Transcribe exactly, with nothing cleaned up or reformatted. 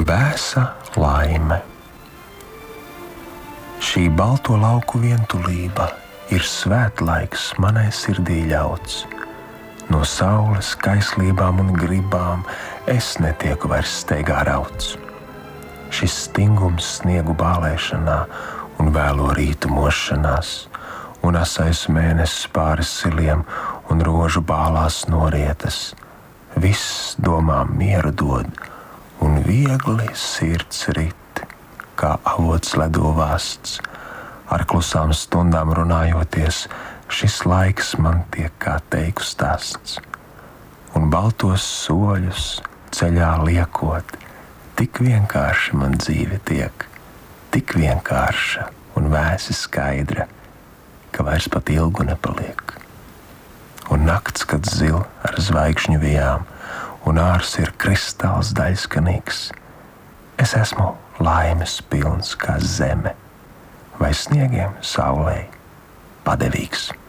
Bēsa laime. Šī balto lauku vientulība ir svētlaiks manai sirdī ļauts. No saules kaislībām un gribām es netieku vairs steigā rauts. Šis stingums sniegu bālēšanā un vēlo rītu mošanās, un asais mēnesis pāri siliem un rožu bālās norietas. Viss domām mieru dod, un viegli sirds rit, kā avots ledovāsts. Ar klusām stundām runājoties, šis laiks man tiek kā teiku stāsts. Un baltos soļus ceļā liekot, tik vienkārši man dzīve tiek, tik vienkārša un vēsi skaidra, ka vairs pat ilgu nepaliek. Un nakts, kad zil ar zvaigžņu vijām, un ārs ir kristāls daļskanīgs, es esmu laimes pilns kā zeme, vai sniegiem saulei padevīgs.